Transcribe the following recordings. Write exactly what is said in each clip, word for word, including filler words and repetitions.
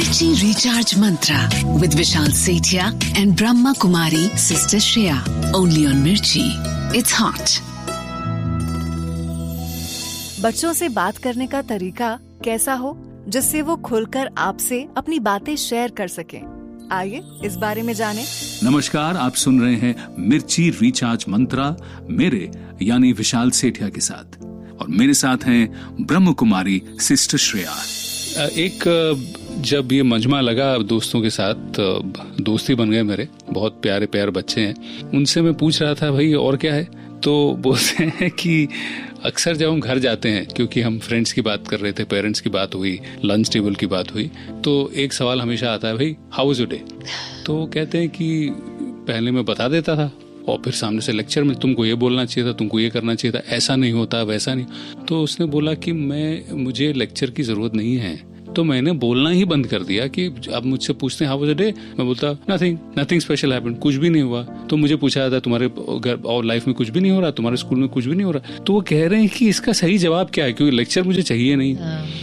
Mirchi Recharge Mantra with Vishal Sethia and Brahma Kumari Sister Shreya. Only on Mirchi. It's hot. बच्चों से बात करने का तरीका कैसा हो जिससे वो खुलकर आपसे अपनी बातें शेयर कर सकें? आइए इस बारे में जानें। नमस्कार, आप सुन रहे हैं मिर्ची रिचार्ज मंत्रा मेरे यानी विशाल सेठिया के साथ, और मेरे साथ हैं ब्रह्म कुमारी सिस्टर श्रेया। एक जब ये मजमा लगा दोस्तों के साथ, दोस्ती बन गए मेरे, बहुत प्यारे प्यारे बच्चे हैं, उनसे मैं पूछ रहा था भाई और क्या है, तो बोलते हैं कि अक्सर जब हम घर जाते हैं, क्योंकि हम फ्रेंड्स की बात कर रहे थे, पेरेंट्स की बात हुई, लंच टेबल की बात हुई, तो एक सवाल हमेशा आता है, भाई हाउ वाज योर डे? तो कहते हैं कि पहले मैं बता देता था और फिर सामने से लेक्चर में तुमको ये बोलना चाहिए था, तुमको ये करना चाहिए था, ऐसा नहीं होता, वैसा नहीं। तो उसने बोला कि मैं मुझे लेक्चर की जरूरत नहीं है, तो मैंने बोलना ही बंद कर दिया कि अब मुझसे पूछते हैं हाउ वाज योर डे, मैं बोलता नथिंग नथिंग स्पेशल हैपेंड, कुछ भी नहीं हुआ। तो मुझे पूछा जाता तुम्हारे घर और लाइफ में कुछ भी नहीं हो रहा, तुम्हारे स्कूल में कुछ भी नहीं हो रहा। तो वो कह रहे हैं कि इसका सही जवाब क्या है, क्योंकि लेक्चर मुझे चाहिए नहीं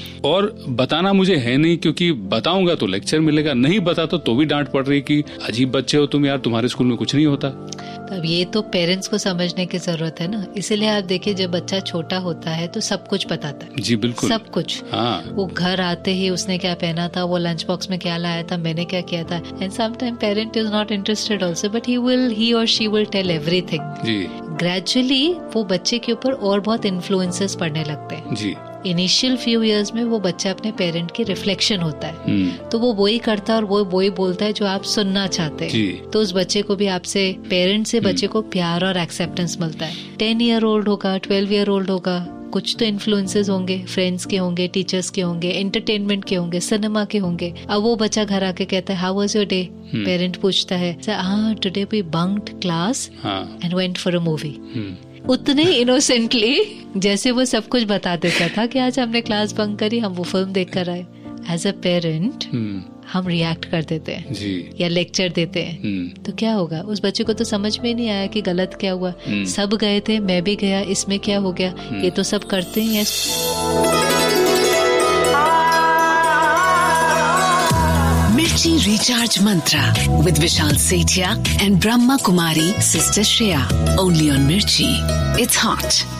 और बताना मुझे है नहीं, क्योंकि बताऊंगा तो लेक्चर मिलेगा, नहीं बताता तो भी डांट पड़ रही कि अजीब बच्चे हो तुम यार, तुम्हारे स्कूल में कुछ नहीं होता। अब ये तो पेरेंट्स को समझने की जरूरत है ना, इसीलिए आप देखिए जब बच्चा छोटा होता है तो सब कुछ बताता है। जी बिल्कुल, सब कुछ। हाँ। वो घर आते ही उसने क्या पहना था, वो लंच बॉक्स में क्या लाया था, मैंने क्या किया था, and sometime parent is not interested also, but he will he और she will tell everything. Ji. Gradually वो बच्चे के ऊपर और बहुत इन्फ्लुएंसेस पड़ने लगते हैं। जी। इनिशियल फ्यू इयर्स में वो बच्चा अपने पेरेंट की रिफ्लेक्शन होता है, तो वो वही करता है और वो वही बोलता है जो आप सुनना चाहते हैं। तो उस बच्चे को भी आपसे, पेरेंट से बच्चे को प्यार और एक्सेप्टेंस मिलता है। टेन ईयर ओल्ड होगा, ट्वेल्व ईयर ओल्ड होगा, कुछ तो इन्फ्लुएंसेस होंगे, फ्रेंड्स के होंगे, टीचर्स के होंगे, एंटरटेनमेंट के होंगे, सिनेमा के होंगे। अब वो बच्चा घर आके कहता है how was your day? Parent पूछता है हाँ today we बंक्ड class and went for a movie. उतने इनोसेंटली जैसे वो सब कुछ बता देता था कि आज हमने क्लास बंक करी, हम वो फिल्म देख कर आए। एज अ पेरेंट हम रिएक्ट कर देते हैं जी। या लेक्चर देते हैं, तो क्या होगा? उस बच्चे को तो समझ में नहीं आया कि गलत क्या हुआ। सब गए थे, मैं भी गया, इसमें क्या हो गया? ये तो सब करते ही हैं। Mirchi Recharge Mantra with Vishal Sethia and Brahma Kumari Sister Shreya. Only on Mirchi. It's hot.